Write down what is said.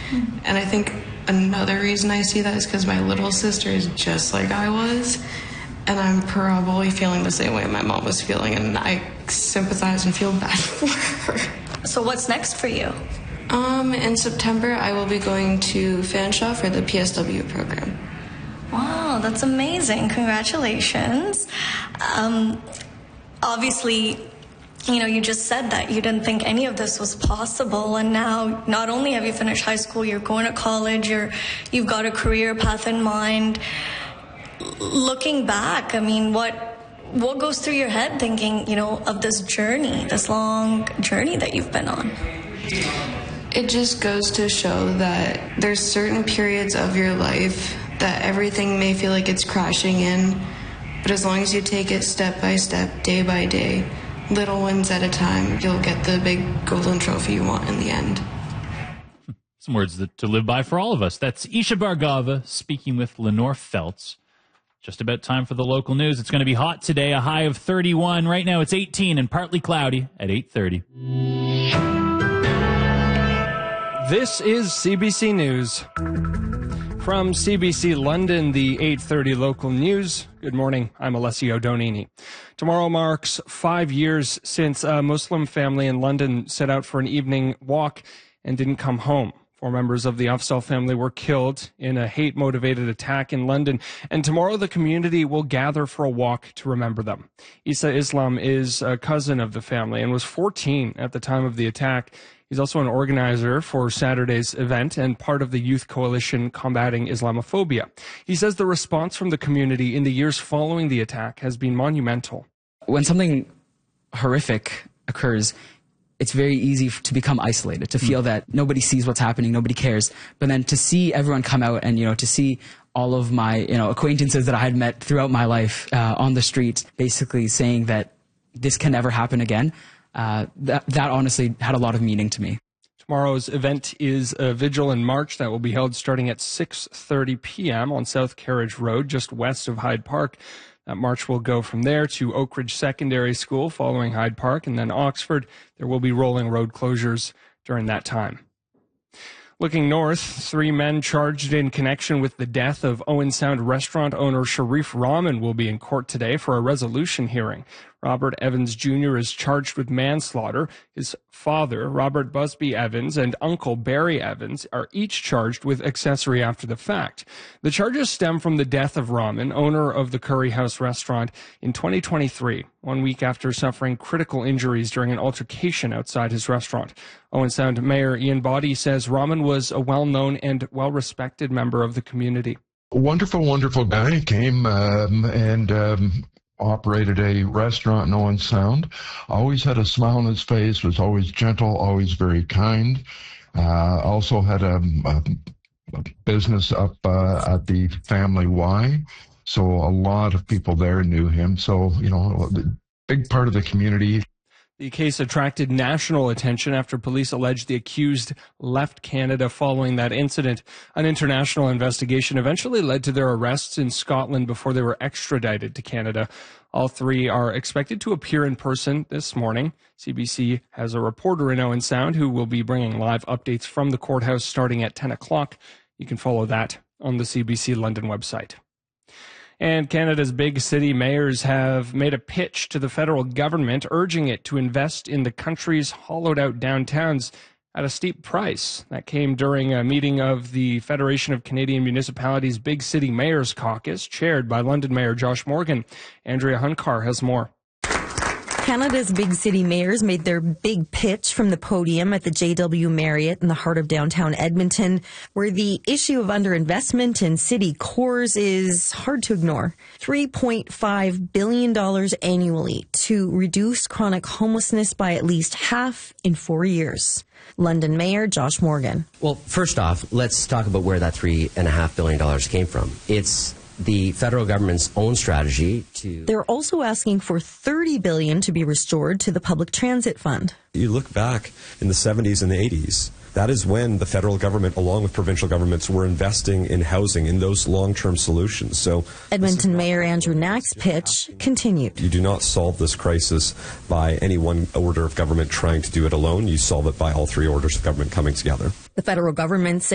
And I think another reason I see that is because my little sister is just like I was, and I'm probably feeling the same way my mom was feeling, and I sympathize and feel bad for her. So what's next for you? In September, I will be going to Fanshawe for the PSW program. Wow, that's amazing. Congratulations. Obviously, you just said that you didn't think any of this was possible, and now not only have you finished high school, you're going to college, you've got a career path in mind. Looking back, I mean, what goes through your head thinking, of this journey, this long journey that you've been on? It just goes to show that there's certain periods of your life that everything may feel like it's crashing in, but as long as you take it step by step, day by day, little wins at a time, you'll get the big golden trophy you want in the end. Some words to live by for all of us. That's Isha Bargava speaking with Lenore Feltz. Just about time for the local news. It's going to be hot today, a high of 31. Right now it's 18 and partly cloudy at 8:30. This is CBC News. From CBC London, the 8:30 local news. Good morning, I'm Alessio Donini. Tomorrow marks 5 years since a Muslim family in London set out for an evening walk and didn't come home. 4 members of the Afzal family were killed in a hate-motivated attack in London, and tomorrow the community will gather for a walk to remember them. Isa Islam is a cousin of the family and was 14 at the time of the attack. He's also an organizer for Saturday's event and part of the Youth Coalition Combating Islamophobia. He says the response from the community in the years following the attack has been monumental. When something horrific occurs, it's very easy to become isolated, to feel that nobody sees what's happening, nobody cares. But then to see everyone come out and, to see all of my, acquaintances that I had met throughout my life on the street, basically saying that this can never happen again, that honestly had a lot of meaning to me. Tomorrow's event is a vigil and march that will be held starting at 6:30 p.m. on South Carriage Road, just west of Hyde Park. That march will go from there to Oak Ridge Secondary School following Hyde Park, and then Oxford. There will be rolling road closures during that time. Looking north, 3 men charged in connection with the death of Owen Sound restaurant owner Sharif Rahman will be in court today for a resolution hearing. Robert Evans Jr. is charged with manslaughter. His father, Robert Busby Evans, and uncle Barry Evans are each charged with accessory after the fact. The charges stem from the death of Rahman, owner of the Curry House restaurant, in 2023, 1 week after suffering critical injuries during an altercation outside his restaurant. Owen Sound Mayor Ian Boddy says Rahman was a well-known and well-respected member of the community. Wonderful, wonderful guy. He came and operated a restaurant in Owen Sound. Always had a smile on his face, was always gentle, always very kind. Also had a business up at the Family Y. So a lot of people there knew him. So, the big part of the community. The case attracted national attention after police alleged the accused left Canada following that incident. An international investigation eventually led to their arrests in Scotland before they were extradited to Canada. All 3 are expected to appear in person this morning. CBC has a reporter in Owen Sound who will be bringing live updates from the courthouse starting at 10 o'clock. You can follow that on the CBC London website. And Canada's big city mayors have made a pitch to the federal government urging it to invest in the country's hollowed-out downtowns at a steep price. That came during a meeting of the Federation of Canadian Municipalities Big City Mayors Caucus, chaired by London Mayor Josh Morgan. Andrea Hunkar has more. Canada's big city mayors made their big pitch from the podium at the JW Marriott in the heart of downtown Edmonton, where the issue of underinvestment in city cores is hard to ignore. $3.5 billion annually to reduce chronic homelessness by at least half in 4 years. London Mayor Josh Morgan. Well, first off, let's talk about where that $3.5 billion came from. It's the federal government's own strategy to... They're also asking for $30 billion to be restored to the Public Transit Fund. You look back in the 70s and the 80s, that is when the federal government, along with provincial governments, were investing in housing, in those long-term solutions. So Edmonton Mayor Andrew Knack's pitch continued. You do not solve this crisis by any one order of government trying to do it alone. You solve it by all 3 orders of government coming together. The federal government said